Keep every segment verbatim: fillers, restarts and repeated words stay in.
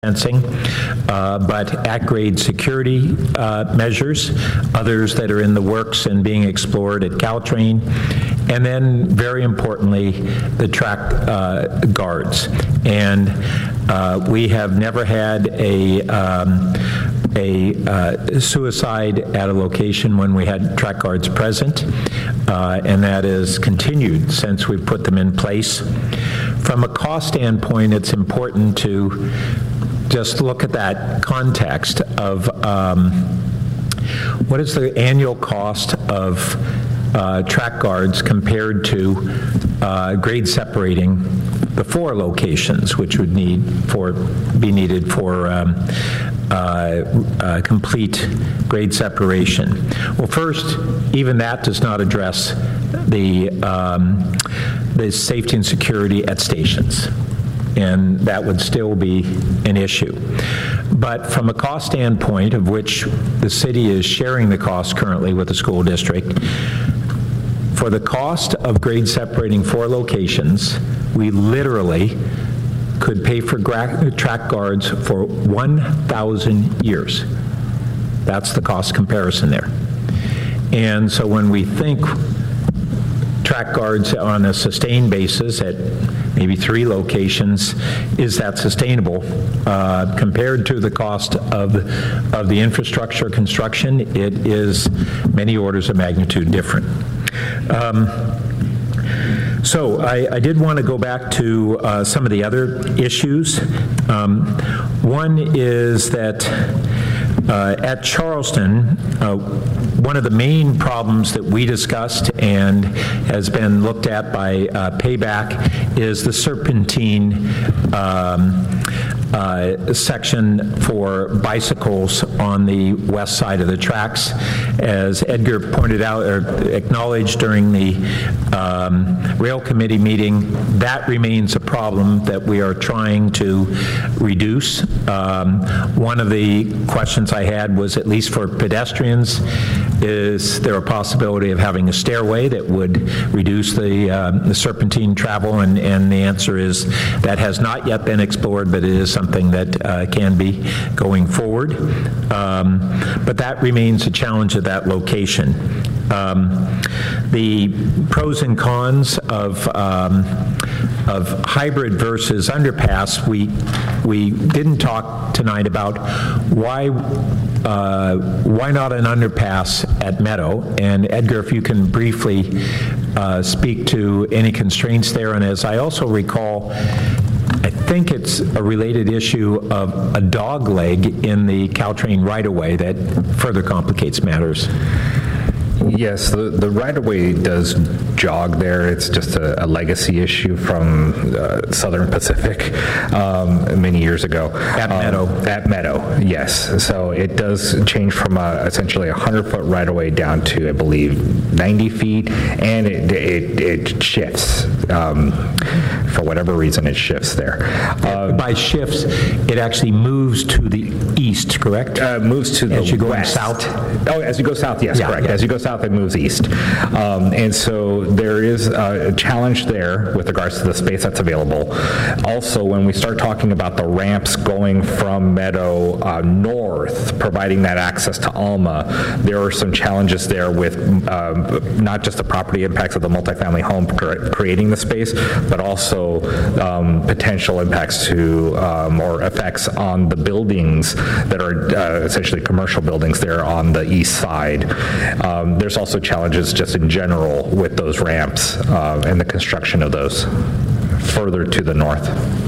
fencing, uh, but at-grade security uh, measures, others that are in the works and being explored at Caltrain, and then, very importantly, the track uh, guards. And uh, we have never had a um, a uh, suicide at a location when we had track guards present, uh, and that is continued since we've put them in place. From a cost standpoint, it's important to just look at that context of um, what is the annual cost of uh, track guards compared to uh, grade separating the four locations, which would need for be needed for um, uh, uh, complete grade separation. Well, first, even that does not address the um, the safety and security at stations, and that would still be an issue. But from a cost standpoint, of which the city is sharing the cost currently with the school district, for the cost of grade separating four locations, we literally could pay for gra- track guards for one thousand years. That's the cost comparison there. And so when we think track guards on a sustained basis at maybe three locations, is that sustainable? Uh, compared to the cost of, of the infrastructure construction, it is many orders of magnitude different. Um, so I, I did want to go back to uh, some of the other issues. Um, one is that uh, at Charleston, uh, one of the main problems that we discussed and has been looked at by uh, Payback is the serpentine um, uh, section for bicycles on the west side of the tracks. As Edgar pointed out or acknowledged during the um, rail committee meeting, that remains a problem that we are trying to reduce. Um, one of the questions I had was, at least for pedestrians, is there a possibility of having a stairway that would reduce the, uh, the serpentine travel? And, and the answer is that has not yet been explored, but it is something that uh, can be going forward. Um, but that remains a challenge at that location. Um, the pros and cons of um, of hybrid versus underpass, we we didn't talk tonight about why uh, why not an underpass at Meadow. And Edgar, if you can briefly uh, speak to any constraints there. And as I also recall, I think it's a related issue of a dog leg in the Caltrain right-of-way that further complicates matters. Yes, the, the right-of-way does jog there. It's just a, a legacy issue from uh, Southern Pacific um, many years ago. At um, Meadow. At Meadow, yes. So it does change from a, essentially a hundred-foot right-of-way down to, I believe, ninety feet, and it, it, it shifts. Um, for whatever reason, it shifts there. Uh, By shifts, it actually moves to the east, correct? Uh, moves to the As you go west. south? Oh, as you go south, yes, Yeah, correct. yeah. As you go south, it moves east. Um, and so there is a challenge there with regards to the space that's available. Also, when we start talking about the ramps going from Meadow uh, north, providing that access to Alma, there are some challenges there with um, not just the property impacts of the multifamily home cre- creating the space, but also um, potential impacts to um, or effects on the buildings that are uh, essentially commercial buildings there on the east side. Um, there's also challenges just in general with those ramps uh, and the construction of those further to the north.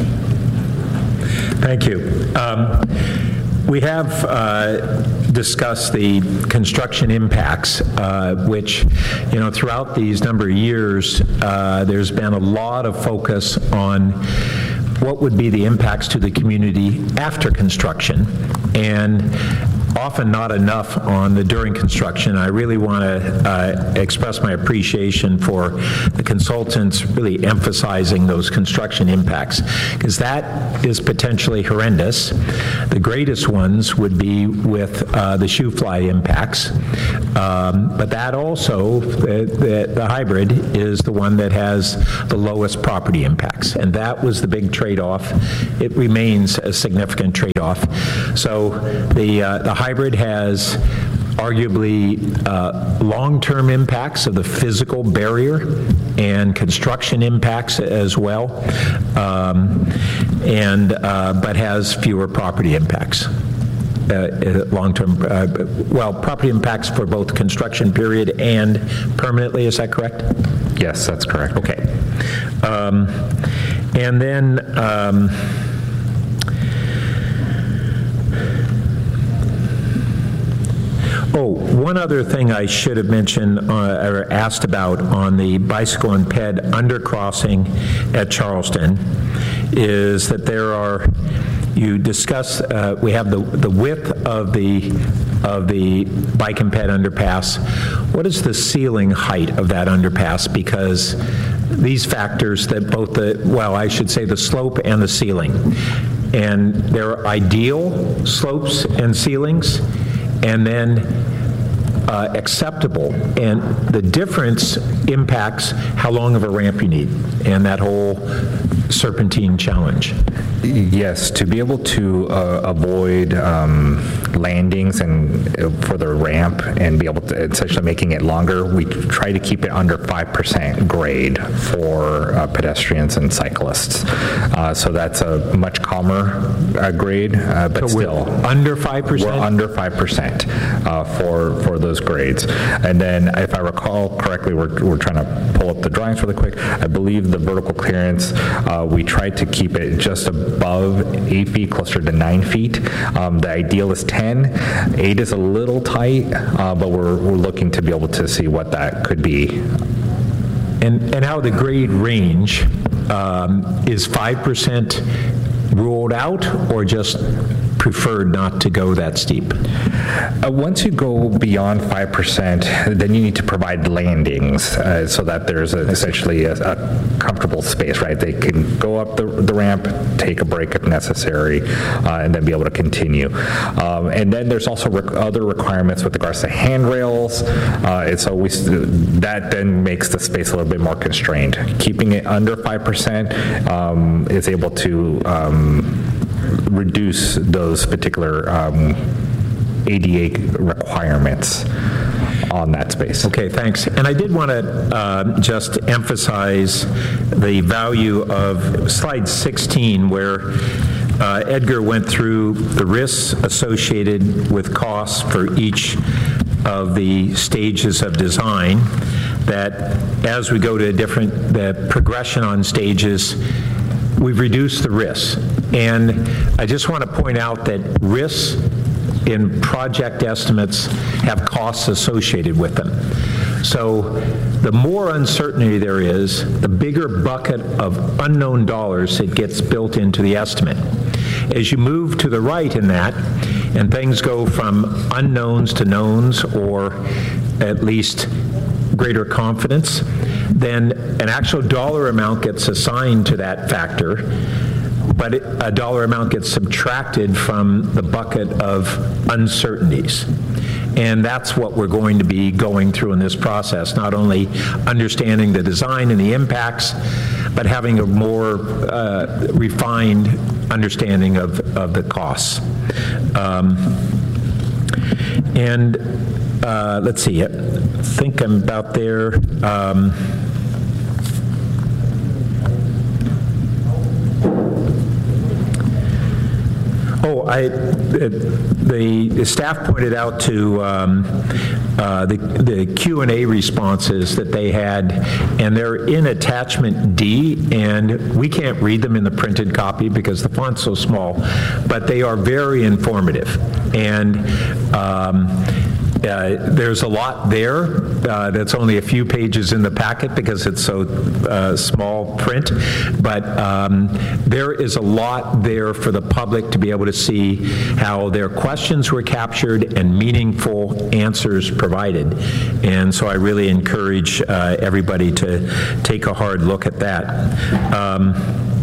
Thank you. Um, we have uh, discussed the construction impacts, uh, which, you know, throughout these number of years, uh, there's been a lot of focus on what would be the impacts to the community after construction. And often not enough on the during construction. I really want to uh, express my appreciation for the consultants really emphasizing those construction impacts, because that is potentially horrendous. The greatest ones would be with uh, the shoe fly impacts, um, but that also, the, the, the hybrid is the one that has the lowest property impacts, and that was the big trade-off. It remains a significant trade-off. So the, uh, the hybrid has arguably uh, long-term impacts of the physical barrier and construction impacts as well, um, and uh, but has fewer property impacts. Uh, long-term, uh, well, property impacts for both construction period and permanently, is that correct? Yes, that's correct. Okay. Um, and then, um, oh, one other thing I should have mentioned uh, or asked about on the bicycle and ped undercrossing at Charleston is that there are, you discuss, uh, we have the, the width of the, of the bike and ped underpass. What is the ceiling height of that underpass? Because these factors that both the, well, I should say the slope and the ceiling, and there are ideal slopes and ceilings, and then uh, acceptable, and the difference impacts how long of a ramp you need, and that whole serpentine challenge. Yes, to be able to uh, avoid um, landings and uh, for the ramp and be able to essentially making it longer, we try to keep it under five percent grade for uh, pedestrians and cyclists. Uh, so that's a much calmer uh, grade, uh, but so still under five percent. We're under five percent uh, for for those grades. And then, if I recall correctly, we're we're trying to pull up the drawings really quick. I believe the vertical clearance, uh, we tried to keep it just above eight feet, closer to nine feet. Um, the ideal is ten. Eight is a little tight, uh, but we're we're looking to be able to see what that could be. And and how the grade range um, is five percent ruled out, or just preferred not to go that steep? Uh, once you go beyond five percent, then you need to provide landings uh, so that there's a, essentially a, a comfortable space, right? They can go up the, the ramp, take a break if necessary, uh, and then be able to continue. Um, and then there's also rec- other requirements with regards to handrails, uh, and so we that then makes the space a little bit more constrained. Keeping it under five percent um, is able to um, reduce those particular um, A D A requirements on that space. Okay, thanks. And I did want to uh, just emphasize the value of slide sixteen, where uh, Edgar went through the risks associated with costs for each of the stages of design, that as we go to different, the progression on stages, we've reduced the risks. And I just want to point out that risks in project estimates have costs associated with them. So the more uncertainty there is, the bigger bucket of unknown dollars that gets built into the estimate. As you move to the right in that, and things go from unknowns to knowns, or at least greater confidence, then an actual dollar amount gets assigned to that factor, but it, a dollar amount gets subtracted from the bucket of uncertainties. And that's what we're going to be going through in this process, not only understanding the design and the impacts, but having a more uh, refined understanding of, of the costs. Um, and uh, let's see, I think I'm about there. Um, Oh, I, the, the staff pointed out to um, uh, the, the Q and A responses that they had, and they're in attachment D, and we can't read them in the printed copy because the font's so small, but they are very informative. And um, uh, there's a lot there uh, that's only a few pages in the packet because it's so uh, small print, but um, there is a lot there for the public to be able to see how their questions were captured and meaningful answers provided. And so I really encourage uh, everybody to take a hard look at that. Um,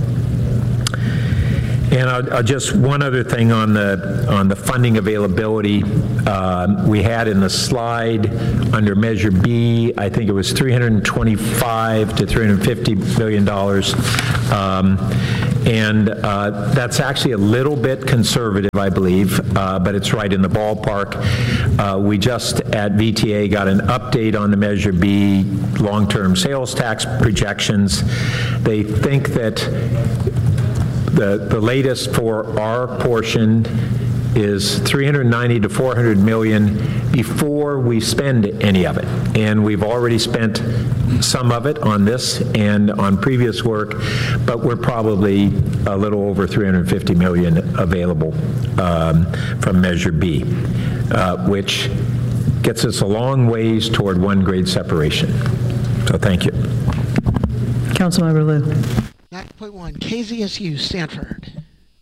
And I'll, I'll just, one other thing on the on the funding availability, uh, we had in the slide under Measure B, I think it was three hundred twenty-five to three hundred fifty million dollars, um, and uh, that's actually a little bit conservative, I believe, uh, but it's right in the ballpark. Uh, we just at V T A got an update on the Measure B long-term sales tax projections. They think that The, the latest for our portion is three hundred ninety to four hundred million before we spend any of it. And we've already spent some of it on this and on previous work, but we're probably a little over three hundred fifty million available um, from Measure B, uh, which gets us a long ways toward one grade separation. So thank you. Councilmember Liu. nine point one, K Z S U, Sanford.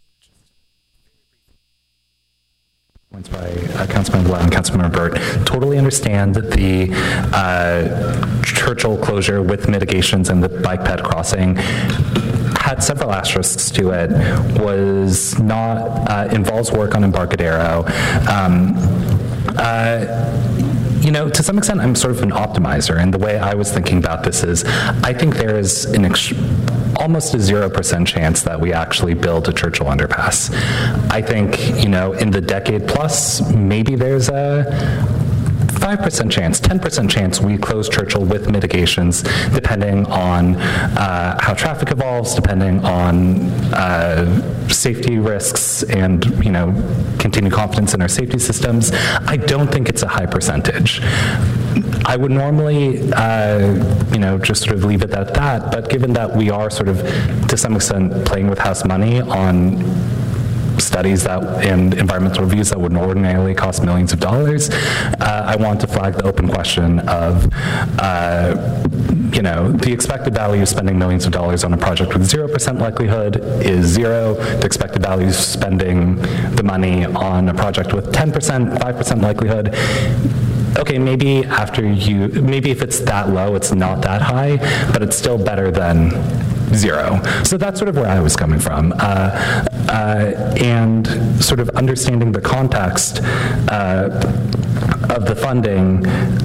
Points by uh, Councilmember Lowe and Councilmember Burt. Totally understand the uh, Churchill closure with mitigations and the bike ped crossing. Had several asterisks to it. Was not uh, involves work on Embarcadero. Um, uh, You know, to some extent, I'm sort of an optimizer, and the way I was thinking about this is, I think there is an ex- almost a zero percent chance that we actually build a Churchill underpass. I think, you know, in the decade plus, maybe there's a five percent chance, ten percent chance we close Churchill with mitigations, depending on uh, how traffic evolves, depending on uh, safety risks and, you know, continued confidence in our safety systems. I don't think it's a high percentage. I would normally, uh, you know, just sort of leave it at that, but given that we are sort of, to some extent, playing with house money on studies that and environmental reviews that would ordinarily cost millions of dollars, uh, I want to flag the open question of, uh, you know, the expected value of spending millions of dollars on a project with zero percent likelihood is zero. The expected value of spending the money on a project with ten percent, five percent likelihood, okay, maybe after you, maybe if it's that low, it's not that high, but it's still better than zero. So that's sort of where I was coming from. Uh, uh, and sort of understanding the context uh, of the funding,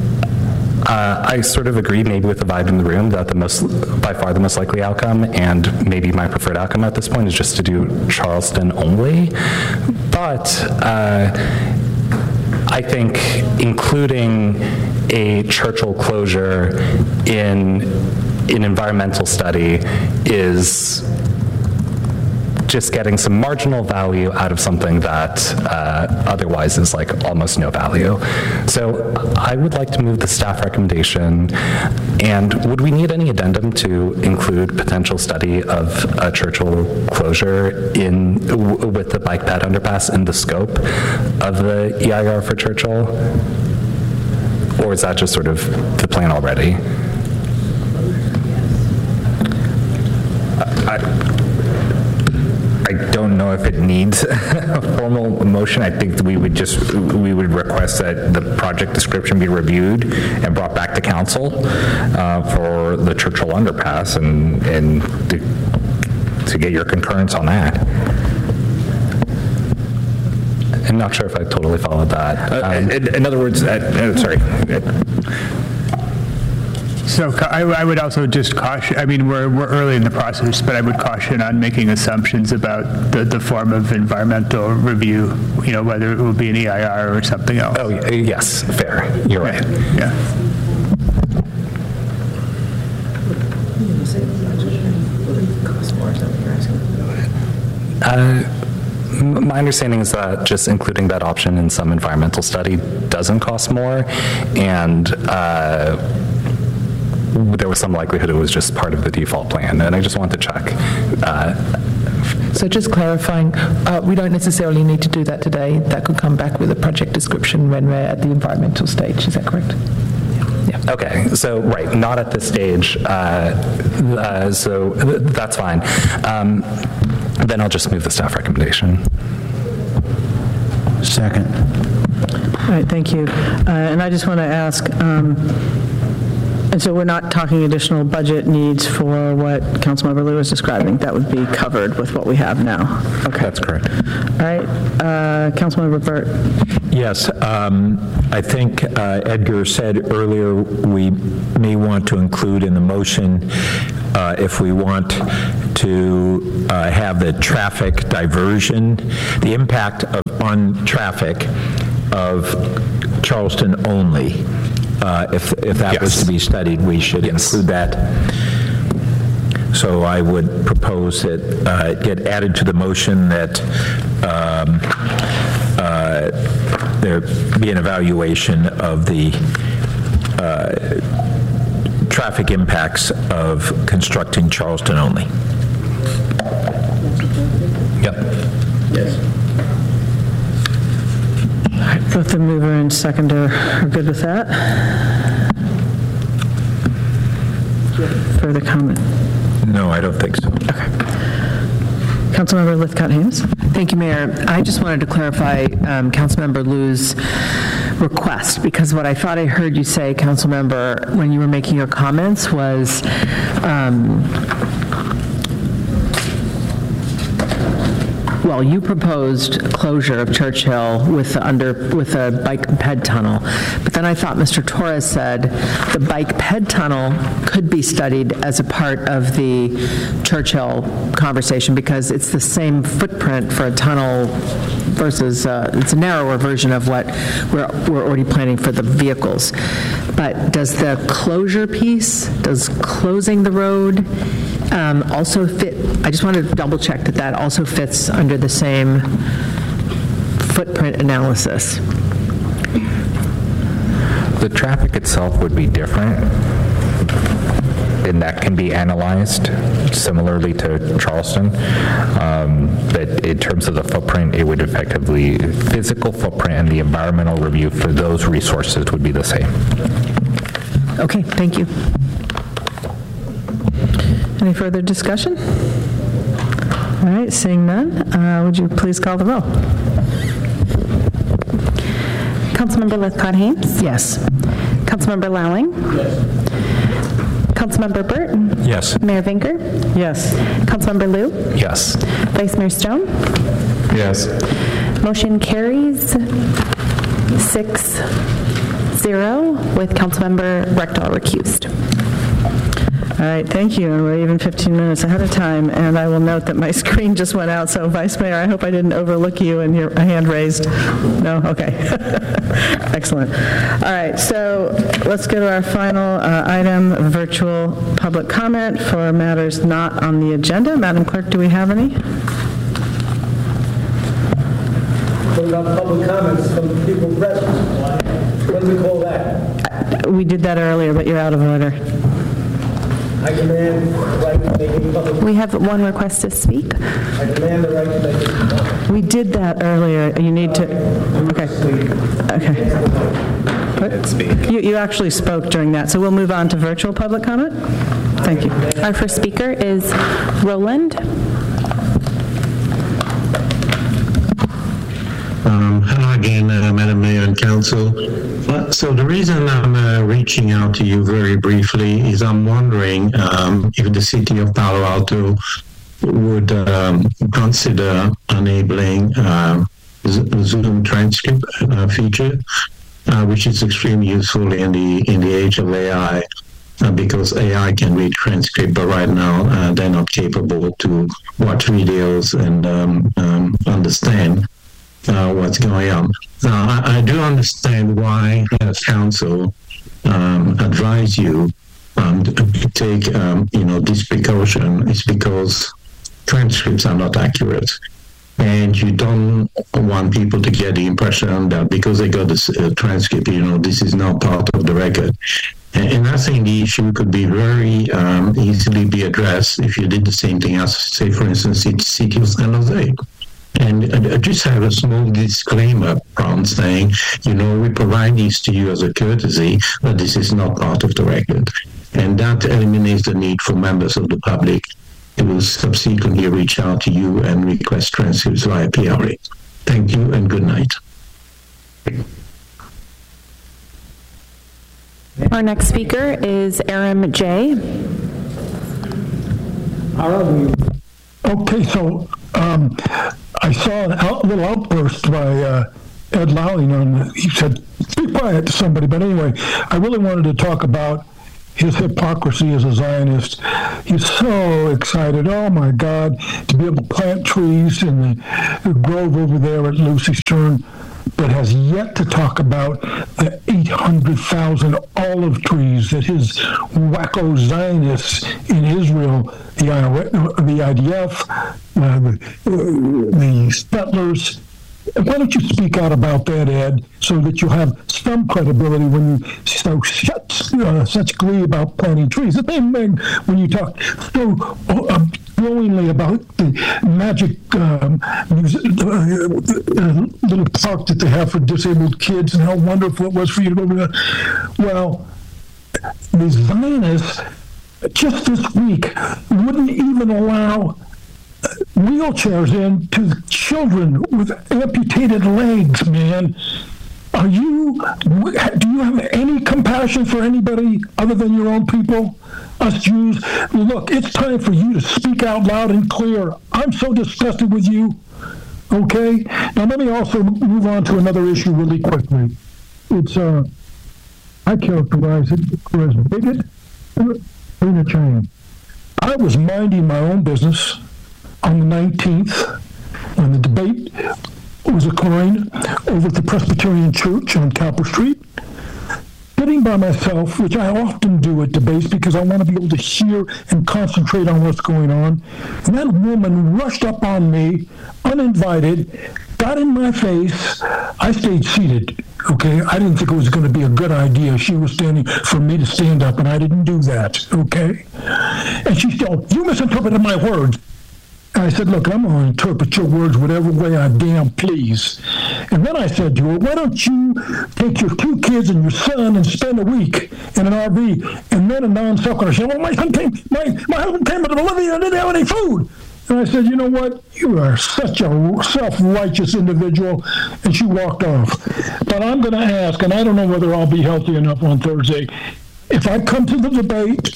uh, I sort of agree maybe with the vibe in the room that the most, by far the most likely outcome, and maybe my preferred outcome at this point, is just to do Charleston only. But uh, I think including a Churchill closure in an environmental study is just getting some marginal value out of something that uh, otherwise is like almost no value. So I would like to move the staff recommendation, and would we need any addendum to include potential study of a Churchill closure in w- with the bike ped underpass in the scope of the E I R for Churchill? Or is that just sort of the plan already? I, I don't know if it needs a formal motion. I think that we would just, we would request that the project description be reviewed and brought back to council uh, for the Churchill underpass, and, and to, to get your concurrence on that. I'm not sure if I totally followed that. Um, Uh, in, in other words, uh, uh, sorry. So ca- I, I would also just caution, I mean, we're, we're early in the process, but I would caution on making assumptions about the, the form of environmental review, you know, whether it will be an E I R or something else. Oh, y- yes, fair. You're right. Yeah. Uh, m- my understanding is that just including that option in some environmental study doesn't cost more, and uh, there was some likelihood it was just part of the default plan, and I just want to check. Uh, So just clarifying, uh, we don't necessarily need to do that today. That could come back with a project description when we're at the environmental stage. Is that correct? Yeah. Okay, so, right, not at this stage, uh, uh, so th- that's fine. Um, then I'll just move the staff recommendation. Second. All right, thank you. Uh, And I just want to ask, um, and so we're not talking additional budget needs for what Councilmember Liu was describing? That would be covered with what we have now? Okay. That's correct. All right, uh, Councilmember Burt. Yes, um, I think uh, Edgar said earlier we may want to include in the motion uh, if we want to uh, have the traffic diversion, the impact of, on traffic of Charleston only. Uh, if, if that was Yes. to be studied, we should Yes. include that. So I would propose that uh, it get added to the motion that um, uh, there be an evaluation of the uh, traffic impacts of constructing Charleston only. Yep. Yes. All right, both the mover and seconder are good with that. Further comment? No, I don't think so. Okay. Councilmember Lithcott-Haynes? Thank you, Mayor. I just wanted to clarify um, Councilmember Liu's request, because what I thought I heard you say, Councilmember, when you were making your comments was um, well, you proposed closure of Churchill with the under with a bike ped tunnel, but then I thought Mister Torres said the bike ped tunnel could be studied as a part of the Churchill conversation because it's the same footprint for a tunnel versus uh, it's a narrower version of what we're we're already planning for the vehicles. But does the closure piece, does closing the road um, also fit? I just want to double check that that also fits under the same footprint analysis. The traffic itself would be different, and that can be analyzed similarly to Charleston. Um, but in terms of the footprint, it would effectively, physical footprint and the environmental review for those resources would be the same. Okay, thank you. Any further discussion? All right, seeing none, uh, would you please call the roll? Councilmember Lithcott-Haynes? Yes. Councilmember Lowing? Yes. Councilmember Burt? Yes. Mayor Vinker? Yes. Councilmember Liu? Yes. Vice Mayor Stone? Yes. Motion carries six zero with Councilmember Rector recused. All right, thank you, and we're even fifteen minutes ahead of time, and I will note that my screen just went out, so Vice Mayor, I hope I didn't overlook you and your hand raised. No? Okay. Excellent. All right, so let's go to our final uh, item, virtual public comment for matters not on the agenda. Madam Clerk, do we have any? What about public comments from people present? What do we call that? We did that earlier, but you're out of order. I demand the right to make a public. We have one request to speak. I demand the right to make a comment. We did that earlier. You need to, okay. Okay. You, you actually spoke during that, so we'll move on to virtual public comment. Thank you. Our first speaker is Roland. Um, hello again, uh, Madam Mayor and Council. Uh, so the reason I'm uh, reaching out to you very briefly is I'm wondering um, if the city of Palo Alto would um, consider enabling uh, the Zoom transcript uh, feature, uh, which is extremely useful in the in the age of A I. Uh, because A I can read transcript, but right now uh, they're not capable to watch videos and um, um, understand Uh, what's going on. Now, I, I do understand why uh, council um, advise you um, to take, um, you know, this precaution is because transcripts are not accurate. And you don't want people to get the impression that because they got this uh, transcript, you know, this is not part of the record. And, and I think the issue could be very um, easily be addressed if you did the same thing as, say, for instance, the city of San Jose. And I just have a small disclaimer prompt saying, you know, we provide these to you as a courtesy, but this is not part of the record. And that eliminates the need for members of the public to subsequently reach out to you and request transcripts via P R A. Thank you and good night. Our next speaker is Aram J. Okay, so um, I saw a out, little outburst by uh, Ed Lowling on, he said, be quiet to somebody, but anyway, I really wanted to talk about his hypocrisy as a Zionist. He's so excited, oh my God, to be able to plant trees in the, the grove over there at Lucy Stern, but has yet to talk about the eight hundred thousand olive trees that his wacko Zionists in Israel, the, the I D F, uh, the, the settlers. Why don't you speak out about that, Ed, so that you have some credibility when you show such, uh, such glee about planting trees? The same thing when you talk so uh, glowingly about the magic um, music, uh, uh, little park that they have for disabled kids and how wonderful it was for you to go over there. Well, the Zionists just this week wouldn't even allow wheelchairs in to children with amputated legs, man. Are you, do you have any compassion for anybody other than your own people? Us Jews? Look, it's time for you to speak out loud and clear. I'm so disgusted with you. Okay? Now let me also move on to another issue really quickly. It's, uh, I characterize it as bigot in a chain. I was minding my own business on the nineteenth, when the debate was occurring over at the Presbyterian Church on Cowper Street, sitting by myself, which I often do at debates because I want to be able to hear and concentrate on what's going on. And that woman rushed up on me, uninvited, got in my face. I stayed seated, okay? I didn't think it was going to be a good idea. She was standing for me to stand up, and I didn't do that, okay? And she said, you misinterpreted my words. I said, look, I'm going to interpret your words whatever way I damn please. And then I said to her, why don't you take your two kids and your son and spend a week in an R V? And then a non-sequitur said, well, my son came, my, my husband came to Bolivia and didn't have any food. And I said, you know what? You are such a self-righteous individual. And she walked off. But I'm going to ask, and I don't know whether I'll be healthy enough on Thursday, if I come to the debate,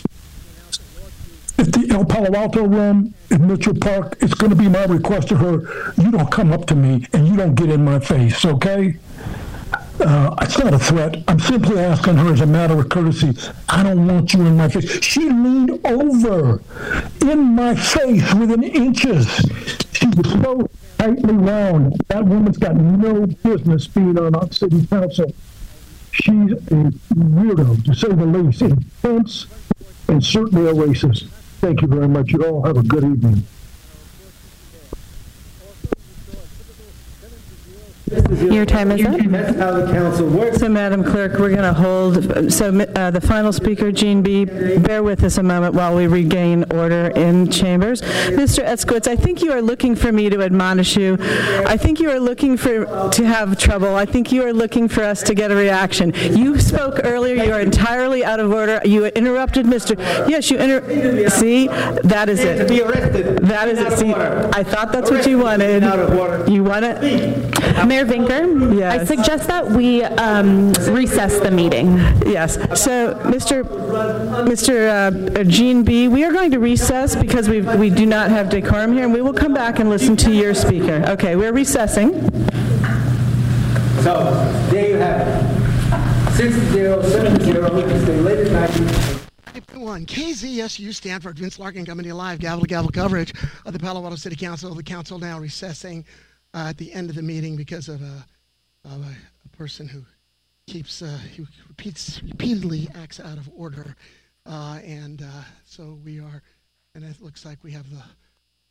if the El Palo Alto room in Mitchell Park, it's going to be my request to her, you don't come up to me and you don't get in my face, okay? Uh, it's not a threat. I'm simply asking her as a matter of courtesy. I don't want you in my face. She leaned over in my face within inches. She was so tightly wound. That woman's got no business being on our city council. She's a weirdo, to say the least, intense and certainly a racist. Thank you very much. You all have a good evening. Your time is up. That's how the council works. So, Madam Clerk, we're going to hold, so uh, the final speaker, Jean B., bear with us a moment while we regain order in chambers. Mister Etzkowitz, I think you are looking for me to admonish you. I think you are looking for to have trouble. I think you are looking for us to get a reaction. You spoke earlier. You are entirely out of order. You interrupted Mister Yes, you inter... See? That is it. That is it. See, I thought that's what you wanted. You want it? Mayor Vinker, yes. I suggest that we um, recess the meeting. Yes. So, Mister Mister Uh, Jean B., we are going to recess because we we do not have decorum here, and we will come back and listen to your speaker. Okay, we're recessing. So, there you have it. six zero seven zero, we can stay late at night. One K Z S U Stanford, Vince Larkin coming to you live, gavel to gavel coverage of the Palo Alto City Council. The council now recessing uh, at the end of the meeting because of a, of a, a person who keeps, uh, who repeats, repeatedly acts out of order. Uh, and uh, so we are, and it looks like we have the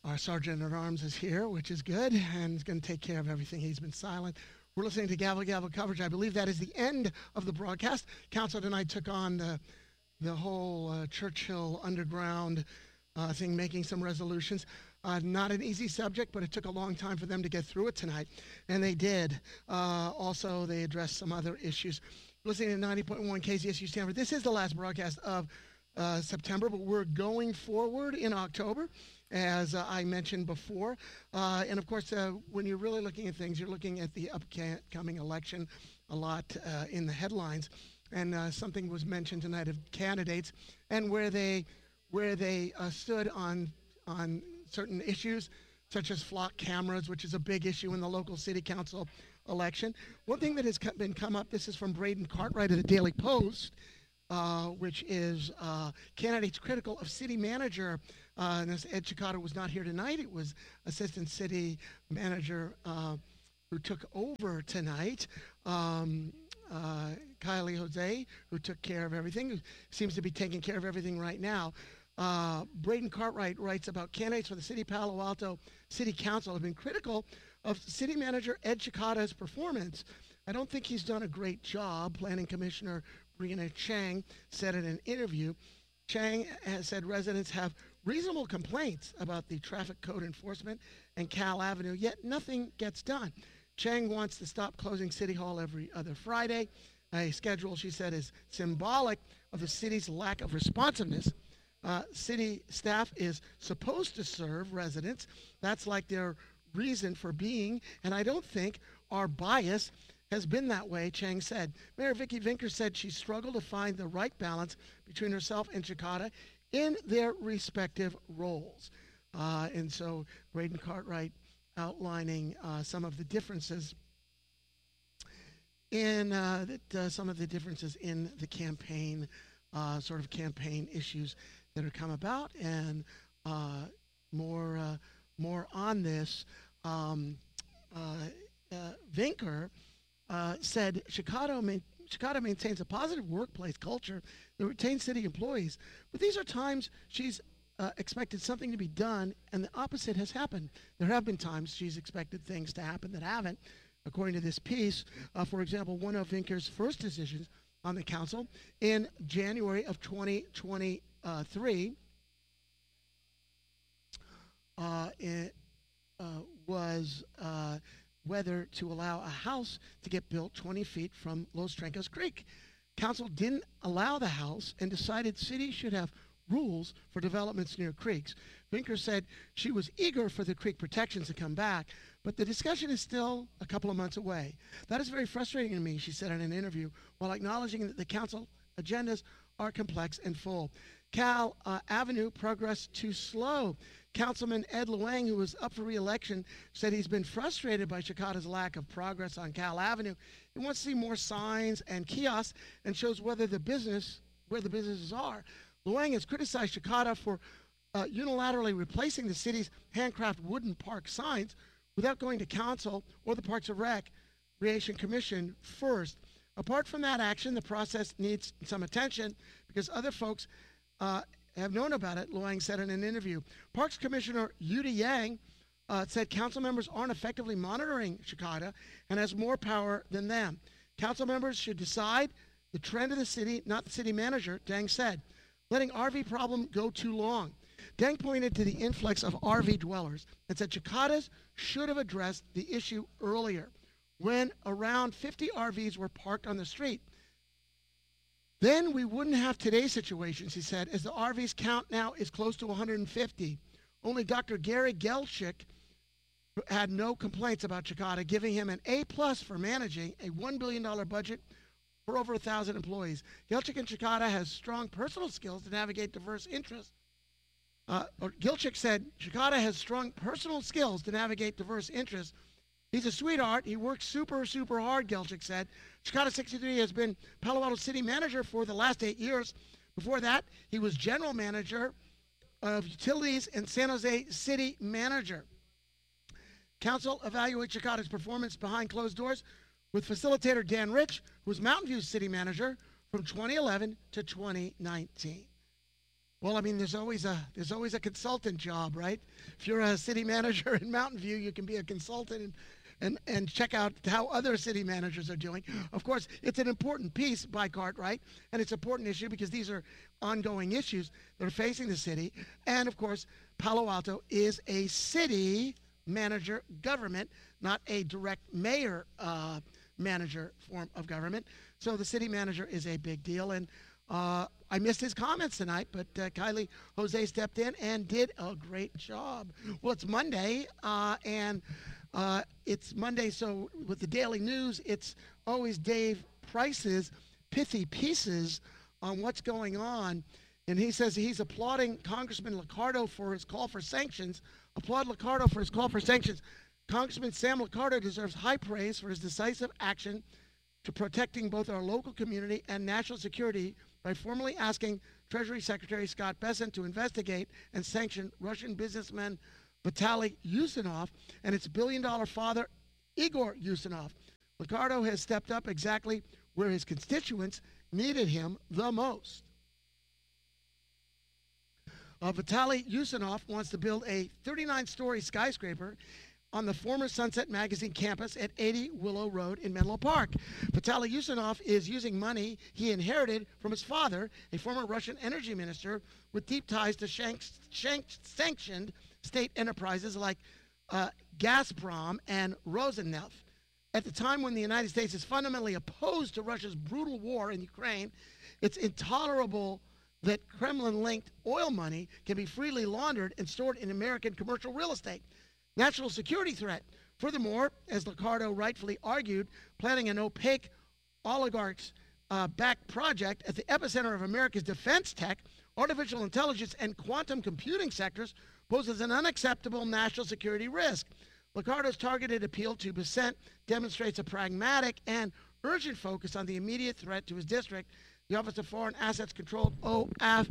Our Sergeant at Arms is here, which is good, and is going to take care of everything. He's been silent. We're listening to Gavel Gavel coverage. I believe that is the end of the broadcast. Council tonight took on the, the whole uh, Churchill Underground uh, thing, making some resolutions. Uh, not an easy subject, but it took a long time for them to get through it tonight, and they did. Uh, also, they addressed some other issues. Listening to ninety point one K Z S U Stanford. This is the last broadcast of uh, September, but we're going forward in October, as uh, I mentioned before. Uh, and of course, uh, when you're really looking at things, you're looking at the upcoming election a lot uh, in the headlines. And uh, something was mentioned tonight of candidates and where they where they uh, stood on on certain issues, such as flock cameras, which is a big issue in the local city council election. One thing that has been come up, this is from Braden Cartwright of the Daily Post, uh, which is uh, candidates critical of city manager. Uh, and as Ed Chicata was not here tonight, it was assistant city manager uh, who took over tonight. Um, uh, Kylie Jose, who took care of everything, who seems to be taking care of everything right now. Uh, Braden Cartwright writes about candidates for the City of Palo Alto City Council have been critical of city manager Ed Chicata's performance. I don't think he's done a great job. Planning Commissioner Brianna Chang said in an interview. Chang has said residents have reasonable complaints about the traffic code enforcement and Cal Avenue, yet nothing gets done. Chang wants to stop closing City Hall every other Friday, a schedule she said is symbolic of the city's lack of responsiveness. Uh, city staff is supposed to serve residents. That's like their reason for being, and I don't think our bias has been that way, Chang said. Mayor Vicky Vinker said she struggled to find the right balance between herself and Chicata in their respective roles. Uh, and so Braden Cartwright outlining uh, some of the differences in uh, that uh, some of the differences in the campaign, uh, sort of campaign issues that have come about, and uh, more uh, more on this. Um, uh, uh, Vinker uh, said Chicata, main, Chicata maintains a positive workplace culture that retains city employees, but these are times she's uh, expected something to be done, and the opposite has happened. There have been times she's expected things to happen that haven't. According to this piece, uh, for example, one of Vinker's first decisions on the council in January of twenty twenty-three uh, it uh, was uh, whether to allow a house to get built twenty feet from Los Trancas Creek. Council didn't allow the house and decided cities should have rules for developments near creeks. Vinker said she was eager for the creek protections to come back, but the discussion is still a couple of months away. That is very frustrating to me, she said in an interview, while acknowledging that the council agendas are complex and full. Cal uh, Avenue progress too slow. Councilman Ed Luang, who was up for re-election, said he's been frustrated by Chicata's lack of progress on Cal Avenue. He wants to see more signs and kiosks and shows whether the business, where the businesses are. Luang has criticized Chicata for uh, unilaterally replacing the city's handcraft wooden park signs without going to council or the Parks and Recreation Commission first. Apart from that action, the process needs some attention because other folks uh, have known about it, Luang said in an interview. Parks Commissioner Yuta Yang uh, said council members aren't effectively monitoring Chicata and has more power than them. Council members should decide the trend of the city, not the city manager, Deng said. Letting R V problem go too long. Deng pointed to the influx of R V dwellers and said Chicatas should have addressed the issue earlier, when around fifty R Vs were parked on the street. Then we wouldn't have today's situations, he said, as the R Vs count now is close to one hundred fifty. Only Doctor Gary Gelchik had no complaints about Chicata, giving him an A plus for managing a one billion dollars budget for over one thousand employees. Gelchik and Chicata has strong personal skills to navigate diverse interests. Uh, or Gelchik said, Chicata has strong personal skills to navigate diverse interests. He's a sweetheart. He works super, super hard, Gelchik said. Chicata sixty-three has been Palo Alto city manager for the last eight years. Before that, he was general manager of utilities and San Jose city manager. Council evaluates Chicata's performance behind closed doors with facilitator Dan Rich, who was Mountain View's city manager from twenty eleven to twenty nineteen. Well, I mean, there's always a there's always a consultant job, right? If you're a city manager in Mountain View, you can be a consultant and and, and check out how other city managers are doing. Of course, it's an important piece by Cartwright, and it's an important issue because these are ongoing issues that are facing the city. And of course, Palo Alto is a city manager government, not a direct mayor uh, manager form of government. So the city manager is a big deal. And uh, I missed his comments tonight, but uh, Kylie Jose stepped in and did a great job. Well, it's Monday, uh, and uh, it's Monday, so with the Daily News, it's always Dave Price's pithy pieces on what's going on. And he says he's applauding Congressman Liccardo for his call for sanctions. Applaud Liccardo for his call for sanctions. Congressman Sam Liccardo deserves high praise for his decisive action to protecting both our local community and national security by formally asking Treasury Secretary Scott Bessent to investigate and sanction Russian businessman Vitaly Ustinov and its billion-dollar father, Igor Ustinov. Liccardo has stepped up exactly where his constituents needed him the most. Uh, Vitaly Ustinov wants to build a thirty-nine story skyscraper on the former Sunset Magazine campus at eighty Willow Road in Menlo Park. Vitaly Ustinov is using money he inherited from his father, a former Russian energy minister with deep ties to shank, shank, sanctioned state enterprises like uh, Gazprom and Rosneft. At the time when the United States is fundamentally opposed to Russia's brutal war in Ukraine, it's intolerable that Kremlin-linked oil money can be freely laundered and stored in American commercial real estate. National security threat. Furthermore, as Liccardo rightfully argued, planning an opaque oligarchs-backed uh, project at the epicenter of America's defense tech, artificial intelligence, and quantum computing sectors poses an unacceptable national security risk. Liccardo's targeted appeal to Bessent demonstrates a pragmatic and urgent focus on the immediate threat to his district. The Office of Foreign Assets Control, O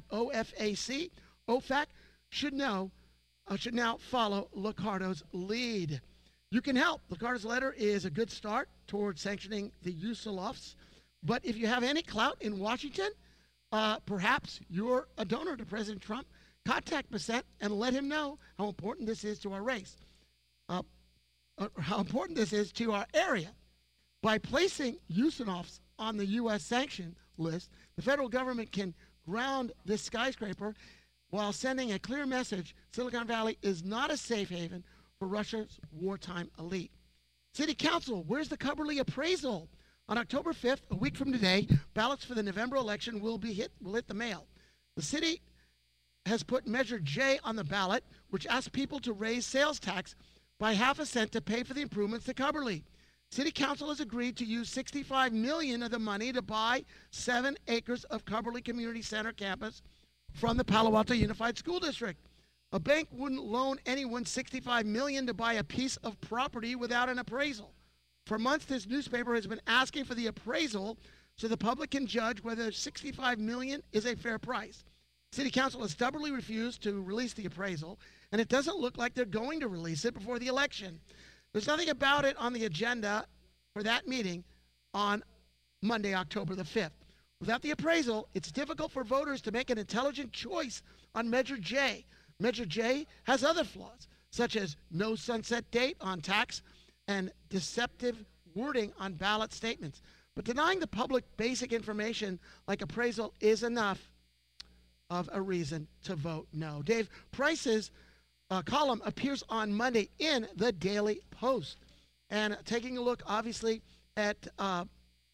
F A C, O F A C, should know Uh, should now follow Liccardo's lead. You can help. Liccardo's letter is a good start towards sanctioning the Ustinovs. But if you have any clout in Washington, uh, perhaps you're a donor to President Trump, contact Bessent and let him know how important this is to our race, uh, uh, how important this is to our area. By placing Ustinovs on the U S sanction list, the federal government can ground this skyscraper while sending a clear message Silicon Valley is not a safe haven for Russia's wartime elite. City Council, where's the Cubberley appraisal? On October fifth, a week from today, ballots for the November election will be hit will hit the mail. The city has put Measure J on the ballot, which asks people to raise sales tax by half a cent to pay for the improvements to Cubberley. City Council has agreed to use sixty-five million dollars of the money to buy seven acres of Cubberley Community Center campus from the Palo Alto Unified School District. A bank wouldn't loan anyone sixty-five million dollars to buy a piece of property without an appraisal. For months, this newspaper has been asking for the appraisal so the public can judge whether sixty-five million dollars is a fair price. City Council has stubbornly refused to release the appraisal, and it doesn't look like they're going to release it before the election. There's nothing about it on the agenda for that meeting on Monday, October the fifth. Without the appraisal, it's difficult for voters to make an intelligent choice on Measure J. Measure J has other flaws, such as no sunset date on tax and deceptive wording on ballot statements. But denying the public basic information like appraisal is enough of a reason to vote no. Dave Price's uh, column appears on Monday in the Daily Post. And taking a look, obviously, at uh,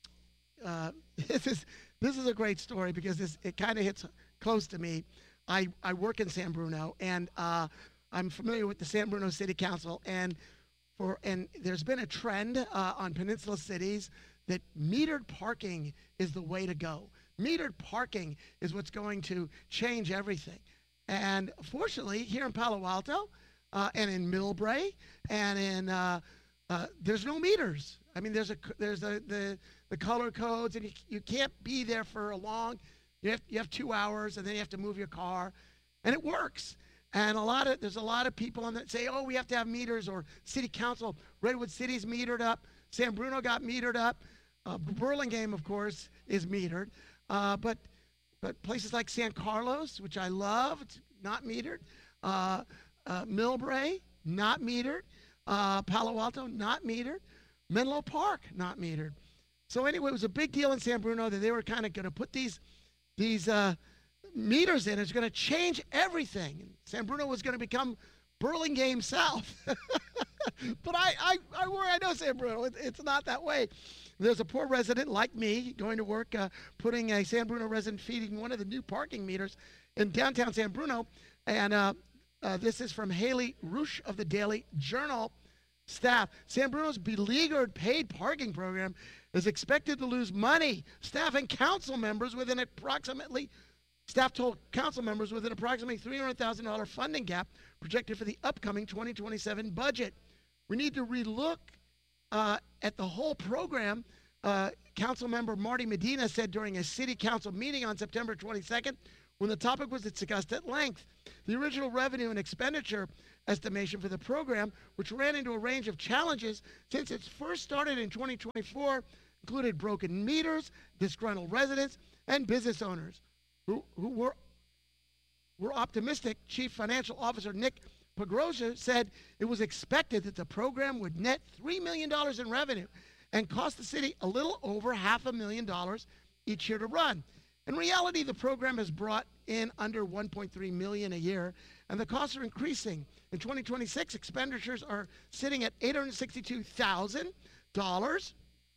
uh, this is this is a great story because this it kind of hits close to me. I, I work in San Bruno, and uh, I'm familiar with the San Bruno City Council, and for and there's been a trend uh, on Peninsula cities that metered parking is the way to go. Metered parking is what's going to change everything. And fortunately, here in Palo Alto uh, and in Millbrae and in uh, uh, there's no meters. I mean, there's a there's a, the the color codes, and you, you can't be there for a long. You have you have two hours, and then you have to move your car, and it works. And a lot of there's a lot of people on that say, oh, we have to have meters, or City Council, Redwood City's metered up, San Bruno got metered up, uh, Burlingame, of course, is metered. Uh, but but places like San Carlos, which I love, it's not metered. Uh, uh, Millbrae, not metered. Uh, Palo Alto, not metered. Menlo Park, not metered. So anyway, it was a big deal in San Bruno that they were kind of going to put these these uh, meters in. It's going to change everything. San Bruno was going to become Burlingame South. But I, I, I worry, I know San Bruno, it, it's not that way. There's a poor resident like me going to work, uh, putting a San Bruno resident feeding one of the new parking meters in downtown San Bruno. And uh, uh, this is from Haley Roosh of the Daily Journal. Staff, San Bruno's beleaguered paid parking program is expected to lose money. Staff and council members with an approximately, staff told council members with an approximately three hundred thousand dollars funding gap projected for the upcoming twenty twenty-seven budget. We need to relook uh, at the whole program. Uh, Council member Marty Medina said during a city council meeting on September twenty-second, when the topic was discussed at length. The original revenue and expenditure estimation for the program, which ran into a range of challenges since it first started in twenty twenty-four, included broken meters, disgruntled residents, and business owners who, who were, were optimistic. Chief Financial Officer Nick Pagrosia said it was expected that the program would net three million dollars in revenue and cost the city a little over half a million dollars each year to run. In reality, the program has brought in under one point three million dollars a year, and the costs are increasing. In twenty twenty-six, expenditures are sitting at eight hundred sixty-two thousand dollars.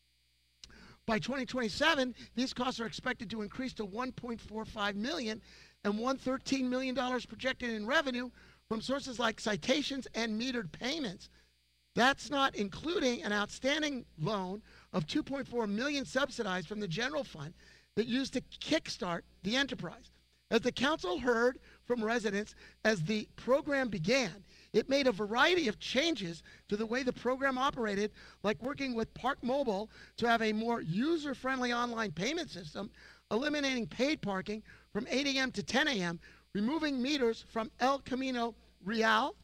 By twenty twenty-seven, these costs are expected to increase to one point four five million dollars and one hundred thirteen million dollars projected in revenue from sources like citations and metered payments. That's not including an outstanding loan of two point four million dollars subsidized from the general fund that used to kickstart the enterprise. As the council heard from residents as the program began, it made a variety of changes to the way the program operated, like working with Park Mobile to have a more user-friendly online payment system, eliminating paid parking from eight a.m. to ten a.m., removing meters from El Camino Real,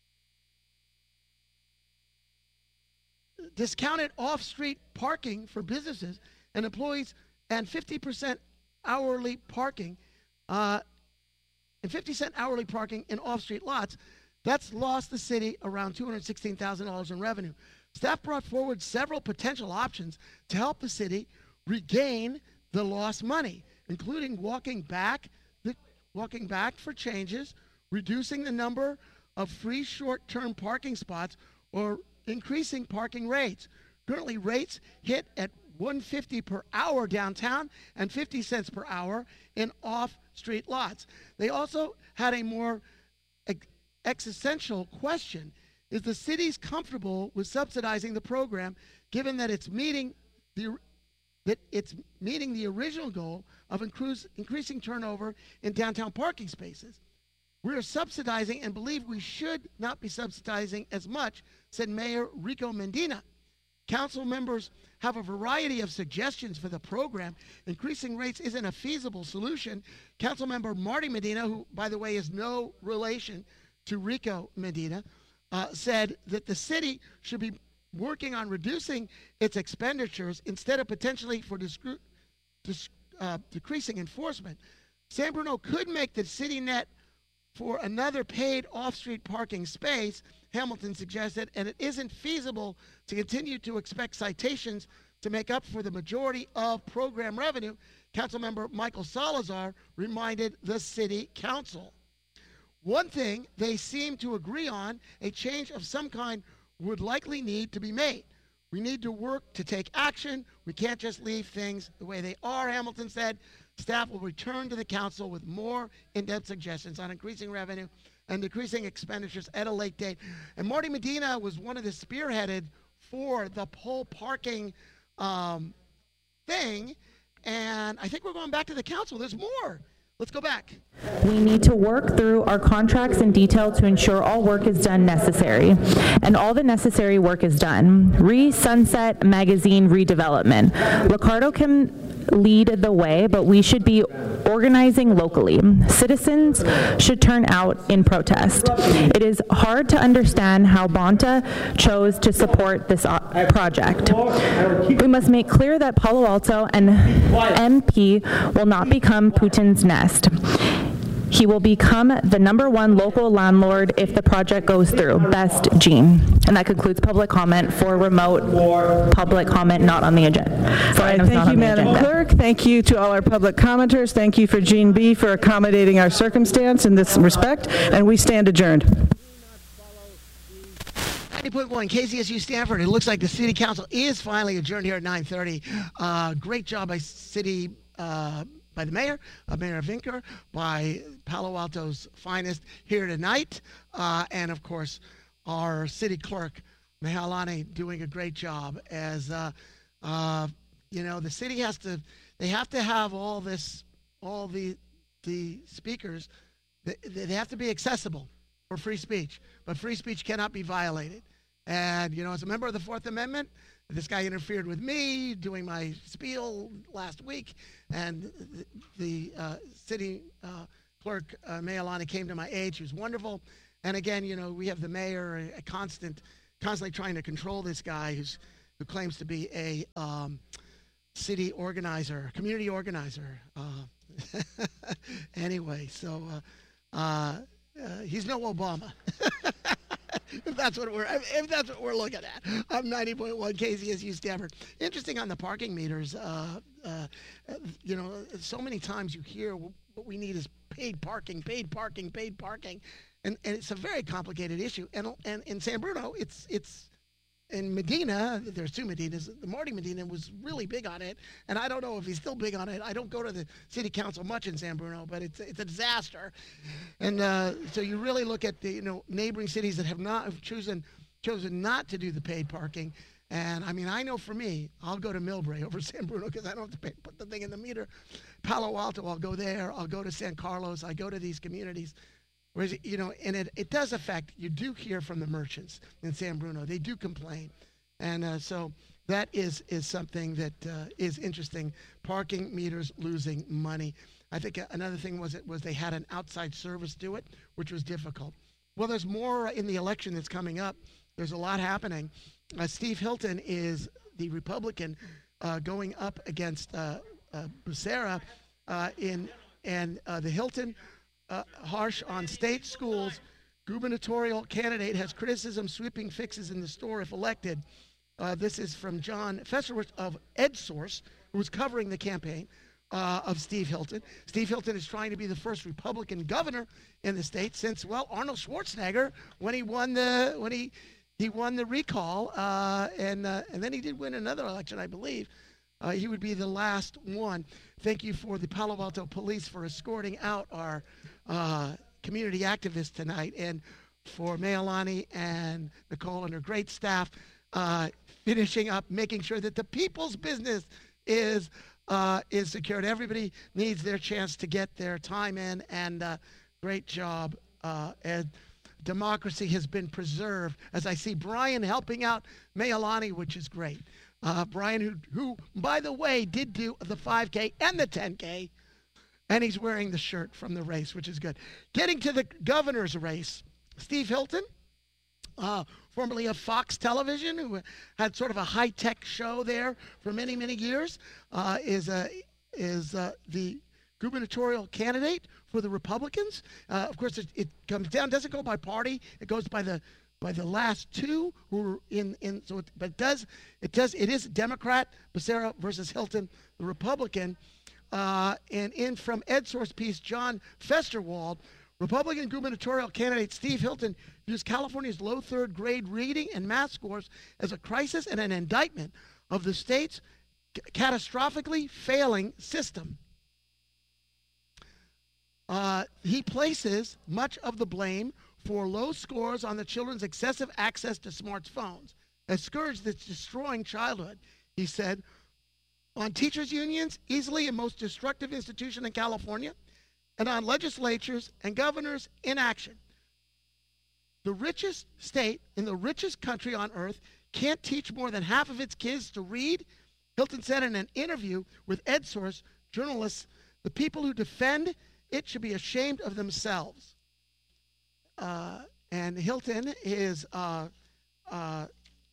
discounted off-street parking for businesses and employees, and fifty percent hourly parking, uh, and fifty cent hourly parking in off-street lots. That's lost the city around two hundred sixteen thousand dollars in revenue. Staff brought forward several potential options to help the city regain the lost money, including walking back, the, walking back for changes, reducing the number of free short-term parking spots, or increasing parking rates. Currently, rates hit at one hundred fifty dollars per hour downtown and fifty cents per hour in off-street lots. They also had a more ex- existential question. Is the city's comfortable with subsidizing the program, given that it's meeting the that it's meeting the original goal of increase, increasing turnover in downtown parking spaces? We are subsidizing and believe we should not be subsidizing as much, said Mayor Rico Medina. Council members have a variety of suggestions for the program. Increasing rates isn't a feasible solution. Councilmember Marty Medina, who, by the way, is no relation to Rico Medina, uh, said that the city should be working on reducing its expenditures instead of potentially for discru- dis- uh, decreasing enforcement. San Bruno could make the city net for another paid off-street parking space, Hamilton suggested, and it isn't feasible to continue to expect citations to make up for the majority of program revenue, Councilmember Michael Salazar reminded the city council. One thing they seem to agree on, a change of some kind would likely need to be made. We need to work to take action. We can't just leave things the way they are, Hamilton said. Staff will return to the council with more in-depth suggestions on increasing revenue and decreasing expenditures at a late date. And Marty Medina was one of the spearheaded for the pole parking um, thing. And I think we're going back to the council. There's more. Let's go back. We need to work through our contracts in detail to ensure all work is done necessary. And all the necessary work is done. Re-Sunset Magazine redevelopment. Liccardo can lead the way, but we should be organizing locally. Citizens should turn out in protest. It is hard to understand how Bonta chose to support this project. We must make clear that Palo Alto and M P will not become Putin's nest. He will become the number one local landlord if the project goes through. Best, Gene. And that concludes public comment for remote public comment not on the agenda. All right, thank you, Madam Clerk. Thank you to all our public commenters. Thank you for Gene B. for accommodating our circumstance in this respect, and we stand adjourned. ninety point one K C S U Stanford. It looks like the City Council is finally adjourned here at nine thirty. Uh, great job by City uh, by the mayor, uh, Mayor Vinker, by Palo Alto's finest here tonight, uh, and of course our city clerk, Mehalani, doing a great job. As uh, uh, you know, the city has to, they have to have all this, all the the speakers, they, they have to be accessible for free speech, but free speech cannot be violated. And you know, as a member of the Fourth Amendment, this guy interfered with me doing my spiel last week, and the, the uh, city uh, clerk, uh, Mehalani, came to my aid. She was wonderful. And again, you know, we have the mayor, a, a constant, constantly trying to control this guy who's who claims to be a um, city organizer, community organizer. Uh, anyway, so uh, uh, uh, he's no Obama. If that's what we're if that's what we're looking at. I'm ninety point one K C S U Stanford. Interesting on the parking meters. Uh, uh, you know, so many times you hear what we need is paid parking, paid parking, paid parking, and and it's a very complicated issue. And and in San Bruno, it's it's in Medina. There's two Medinas. Marty Medina was really big on it, and I don't know if he's still big on it. I don't go to the city council much in San Bruno, but it's it's a disaster. And uh, so you really look at the you know neighboring cities that have not have chosen chosen not to do the paid parking. And I mean, I know for me, I'll go to Millbrae over San Bruno because I don't have to pay, put the thing in the meter. Palo Alto, I'll go there. I'll go to San Carlos. I go to these communities. Whereas, you know, and it, it does affect, you do hear from the merchants in San Bruno. They do complain. And uh, so that is is something that uh, is interesting. Parking meters losing money. I think another thing was it was they had an outside service do it, which was difficult. Well, there's more in the election that's coming up. There's a lot happening. Uh, Steve Hilton is the Republican uh, going up against uh, uh, Becerra uh, in, and uh, the Hilton Uh, harsh on state schools. Gubernatorial candidate has criticism sweeping fixes in the store if elected. Uh, this is from John Festerwitz of EdSource, who was covering the campaign uh, of Steve Hilton. Steve Hilton is trying to be the first Republican governor in the state since, well, Arnold Schwarzenegger when he won the when he he won the recall, uh, and uh, and then he did win another election, I believe. Uh, he would be the last one. Thank you for the Palo Alto Police for escorting out our uh, community activists tonight, and for Mehalani and Nicole and her great staff uh, finishing up, making sure that the people's business is uh, is secured. Everybody needs their chance to get their time in, and uh, great job. Uh, and democracy has been preserved, as I see Brian helping out Mehalani, which is great. Uh, Brian, who, who, by the way, did do the five K and the ten K, and he's wearing the shirt from the race, which is good. Getting to the governor's race, Steve Hilton, uh, formerly of Fox Television, who had sort of a high-tech show there for many, many years, uh, is, uh, is uh, the gubernatorial candidate for the Republicans. Uh, of course, it, it comes down, doesn't go by party, it goes by the by the last two who were in, in so it, but it does, it does, it is Democrat, Becerra versus Hilton, the Republican. Uh, and in from EdSource piece, John Festerwald, Republican gubernatorial candidate Steve Hilton views California's low third grade reading and math scores as a crisis and an indictment of the state's c- catastrophically failing system. Uh, he places much of the blame for low scores on the children's excessive access to smartphones, a scourge that's destroying childhood, he said, on teachers' unions, easily and most destructive institution in California, and on legislatures and governors' inaction. The richest state in the richest country on earth can't teach more than half of its kids to read, Hilton said in an interview with EdSource journalists The people who defend it should be ashamed of themselves. Uh, and Hilton is uh, uh,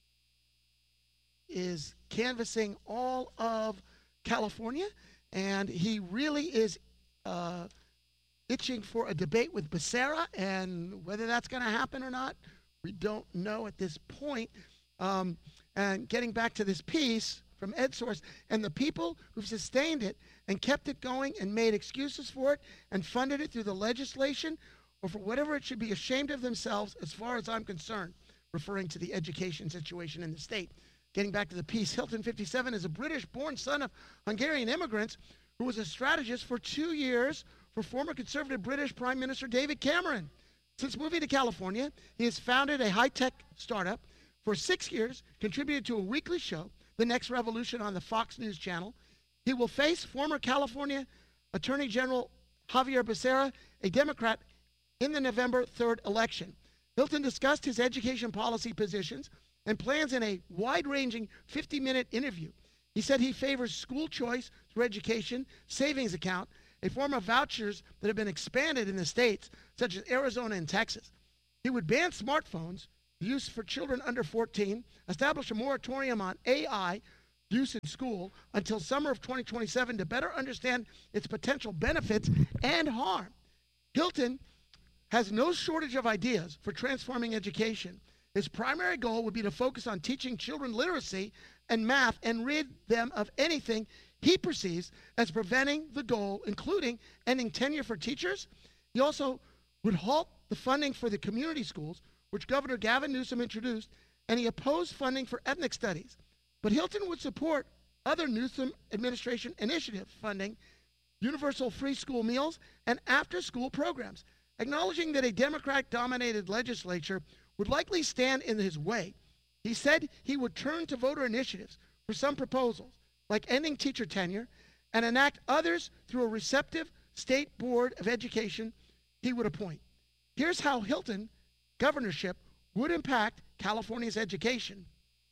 is canvassing all of California, and he really is uh, itching for a debate with Becerra, and whether that's going to happen or not, we don't know at this point. Um, and getting back to this piece from EdSource, and the people who've sustained it and kept it going and made excuses for it and funded it through the legislation or for whatever it should be ashamed of themselves, as far as I'm concerned, referring to the education situation in the state. Getting back to the piece, Hilton, fifty-seven, is a British-born son of Hungarian immigrants who was a strategist for two years for former conservative British Prime Minister David Cameron. Since moving to California, he has founded a high-tech startup. For six years, contributed to a weekly show, The Next Revolution, on the Fox News channel. He will face former California Attorney General Javier Becerra, a Democrat, in the November third election. Hilton discussed his education policy positions and plans in a wide-ranging fifty-minute interview. He said he favors school choice through education, savings account, a form of vouchers that have been expanded in the states, such as Arizona and Texas. He would ban smartphones use for children under fourteen, establish a moratorium on A I use in school until summer of twenty twenty-seven to better understand its potential benefits and harm. Hilton has no shortage of ideas for transforming education. His primary goal would be to focus on teaching children literacy and math and rid them of anything he perceives as preventing the goal, including ending tenure for teachers. He also would halt the funding for the community schools, which Governor Gavin Newsom introduced, and he opposed funding for ethnic studies. But Hilton would support other Newsom administration initiative funding, universal free school meals, and after-school programs. Acknowledging that a Democrat-dominated legislature would likely stand in his way, he said he would turn to voter initiatives for some proposals, like ending teacher tenure, and enact others through a receptive state board of education he would appoint. Here's how Hilton governorship would impact California's education.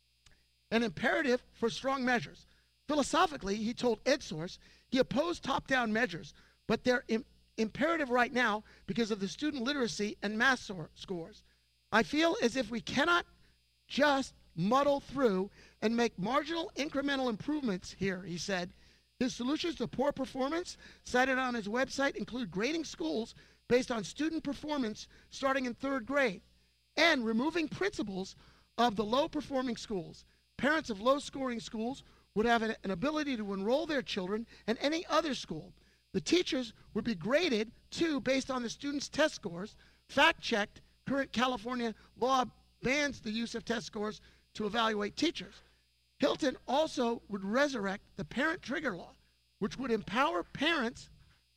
An imperative for strong measures. Philosophically, he told EdSource he opposed top-down measures, but they're im- imperative right now because of the student literacy and math so- scores. I feel as if we cannot just muddle through and make marginal incremental improvements here, he said. His solutions to poor performance, cited on his website, include grading schools based on student performance starting in third grade, and removing principals of the low-performing schools. Parents of low-scoring schools would have an, an ability to enroll their children in any other school. The teachers would be graded, too, based on the students' test scores. Fact-checked, current California law bans the use of test scores to evaluate teachers. Hilton also would resurrect the parent trigger law, which would empower parents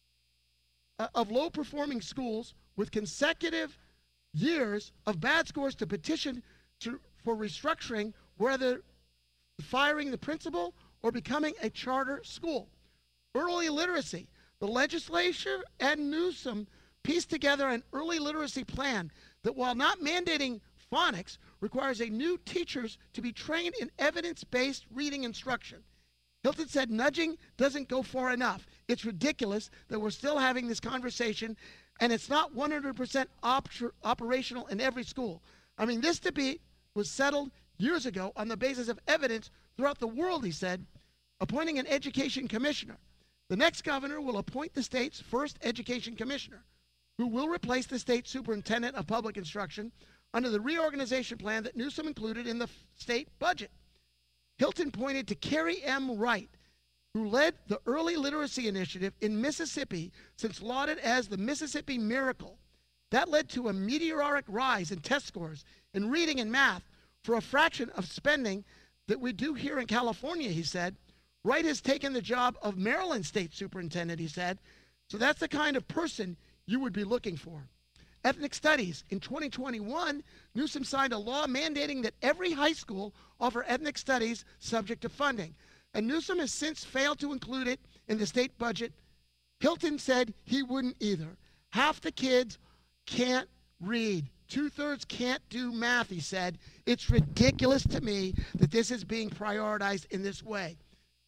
uh, of low-performing schools with consecutive years of bad scores to petition to, for restructuring, whether firing the principal or becoming a charter school. Early literacy. The legislature and Newsom pieced together an early literacy plan that, while not mandating phonics, requires a new teachers to be trained in evidence-based reading instruction. Hilton said nudging doesn't go far enough. It's ridiculous that we're still having this conversation, and it's not one hundred percent op- operational in every school. I mean, this debate was settled years ago on the basis of evidence throughout the world, he said. Appointing an education commissioner. The next governor will appoint the state's first education commissioner, who will replace the state superintendent of public instruction under the reorganization plan that Newsom included in the state budget. Hilton pointed to Carrie M. Wright, who led the early literacy initiative in Mississippi, since lauded as the Mississippi Miracle. That led to a meteoric rise in test scores in reading and math for a fraction of spending that we do here in California, he said. Wright has taken the job of Maryland state superintendent, he said. So that's the kind of person you would be looking for. Ethnic studies. In twenty twenty-one, Newsom signed a law mandating that every high school offer ethnic studies subject to funding. And Newsom has since failed to include it in the state budget. Hilton said he wouldn't either. Half the kids can't read. Two-thirds can't do math, he said. It's ridiculous to me that this is being prioritized in this way.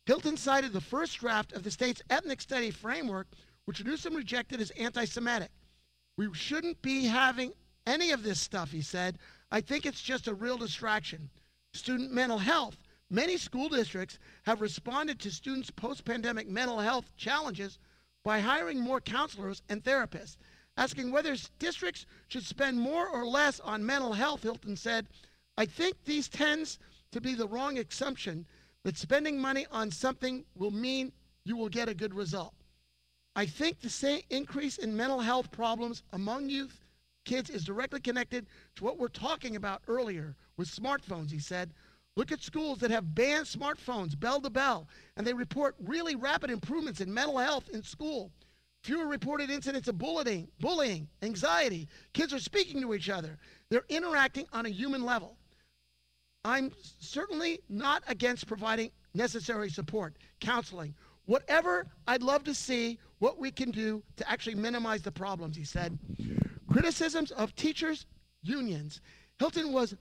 Hilton cited the first draft of the state's ethnic study framework, which Newsom rejected as anti-Semitic. We shouldn't be having any of this stuff, he said. I think it's just a real distraction. Student mental health. Many school districts have responded to students' post-pandemic mental health challenges by hiring more counselors and therapists. Asking whether districts should spend more or less on mental health, Hilton said, I think these tends to be the wrong assumption that spending money on something will mean you will get a good result. I think the same increase in mental health problems among youth kids is directly connected to what we're talking about earlier with smartphones, he said. Look at schools that have banned smartphones bell to bell, and they report really rapid improvements in mental health in school. Fewer reported incidents of bullying, bullying, anxiety. Kids are speaking to each other. They're interacting on a human level. I'm certainly not against providing necessary support, counseling, whatever. I'd love to see what we can do to actually minimize the problems, he said. Criticisms of teachers' unions. Hilton was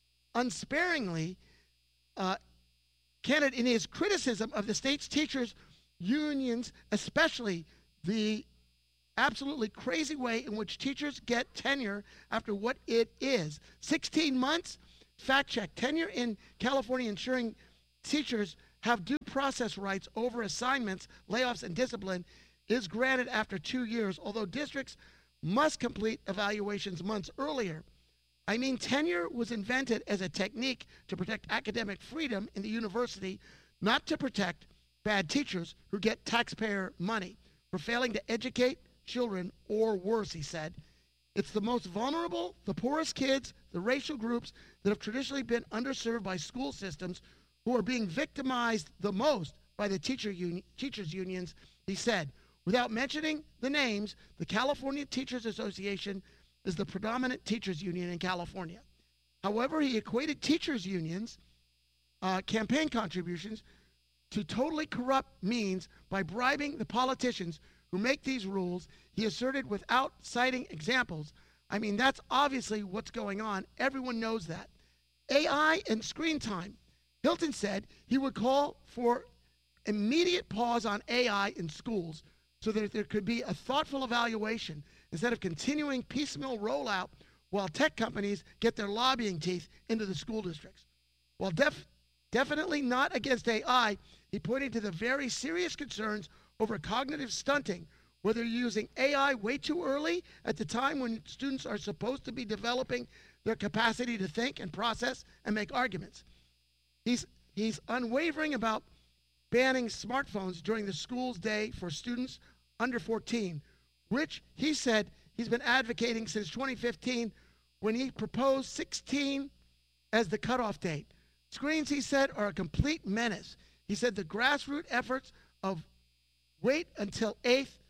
unsparingly uh, candid in his criticism of the state's teachers' unions, especially the absolutely crazy way in which teachers get tenure after what it is. sixteen months? Fact check. Tenure in California ensuring teachers have due process rights over assignments, layoffs, and discipline is granted after two years, although districts must complete evaluations months earlier. I mean, tenure was invented as a technique to protect academic freedom in the university, not to protect bad teachers who get taxpayer money for failing to educate children or worse, he said. It's the most vulnerable, the poorest kids, the racial groups that have traditionally been underserved by school systems who are being victimized the most by the teacher uni- teachers unions, he said. Without mentioning the names, the California Teachers Association is the predominant teachers union in California. However, he equated teachers unions' uh, campaign contributions to totally corrupt means by bribing the politicians who make these rules, he asserted without citing examples. I mean, that's obviously what's going on. Everyone knows that. A I and screen time. Hilton said he would call for immediate pause on A I in schools so that there could be a thoughtful evaluation instead of continuing piecemeal rollout while tech companies get their lobbying teeth into the school districts. While def- definitely not against A I, he pointed to the very serious concerns over cognitive stunting, whether you're using A I way too early at the time when students are supposed to be developing their capacity to think and process and make arguments. He's, he's unwavering about banning smartphones during the school's day for students under fourteen, which he said he's been advocating since twenty fifteen when he proposed sixteen as the cutoff date. Screens, he said, are a complete menace. He said the grassroots efforts of wait until eighth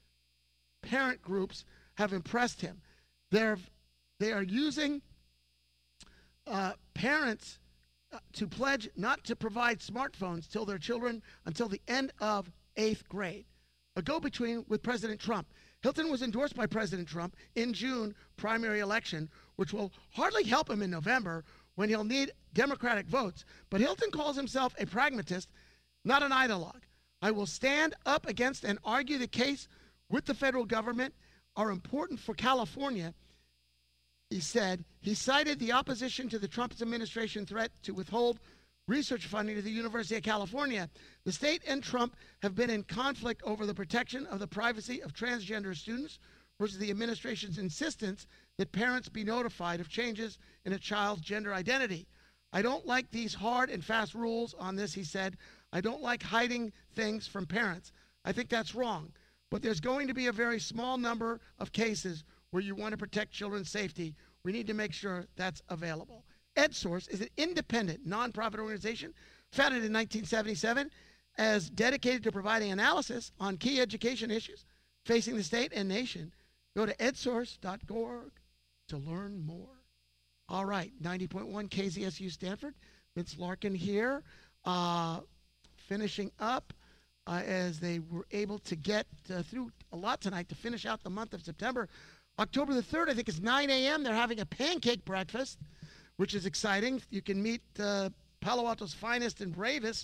parent groups have impressed him. They're, they are using uh, parents uh, to pledge not to provide smartphones till their children until the end of eighth grade. A go-between with President Trump. Hilton was endorsed by President Trump in June primary election, which will hardly help him in November when he'll need Democratic votes. But Hilton calls himself a pragmatist, not an ideologue. I will stand up against and argue the case with the federal government are important for California, he said. He cited the opposition to the Trump administration threat to withhold research funding to the University of California. The state and Trump have been in conflict over the protection of the privacy of transgender students versus the administration's insistence that parents be notified of changes in a child's gender identity. I don't like these hard and fast rules on this, he said. I don't like hiding things from parents. I think that's wrong. But there's going to be a very small number of cases where you want to protect children's safety. We need to make sure that's available. EdSource is an independent nonprofit organization founded in nineteen seventy-seven as dedicated to providing analysis on key education issues facing the state and nation. Go to ed source dot org to learn more. All right, ninety point one K Z S U Stanford. Vince Larkin here, uh, finishing up uh, as they were able to get uh, through a lot tonight to finish out the month of September. October the third, I think it's nine a.m. They're having a pancake breakfast, which is exciting. You can meet uh, Palo Alto's finest and bravest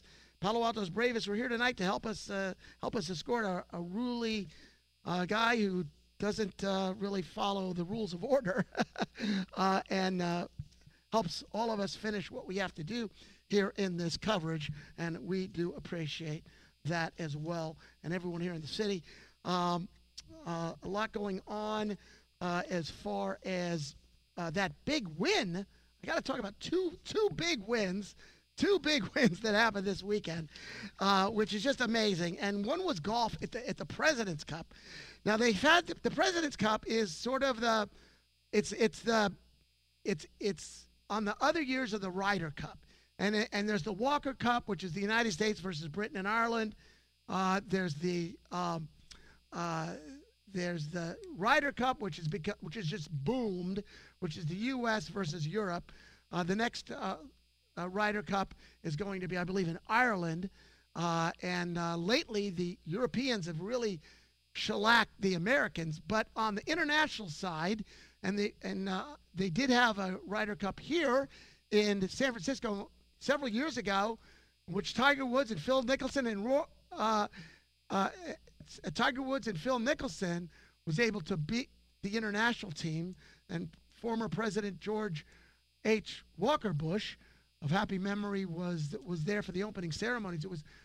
Palo Alto's bravest were here tonight to help us uh, help us escort a, a ruly uh, guy who doesn't uh, really follow the rules of order uh, and uh, helps all of us finish what we have to do here in this coverage, and we do appreciate that as well, and everyone here in the city. Um, uh, a lot going on uh, as far as uh, that big win. I got to talk about two two big wins, two big wins that happened this weekend, uh, which is just amazing. And one was golf at the at the President's Cup. Now they've had the, the President's Cup is sort of the, it's it's the, it's it's on the other years of the Ryder Cup. And, and there's the Walker Cup, which is the United States versus Britain and Ireland. Uh, there's the um, uh, there's the Ryder Cup, which is beca- which is just boomed, which is the U S versus Europe. Uh, the next uh, uh, Ryder Cup is going to be, I believe, in Ireland. Uh, and uh, lately, the Europeans have really shellacked the Americans. But on the international side, and the and uh, they did have a Ryder Cup here in San Francisco several years ago, which Tiger Woods and Phil Mickelson and uh, uh, Tiger Woods and Phil Mickelson was able to beat the international team, and former President George H. Walker Bush of happy memory was was there for the opening ceremonies. It was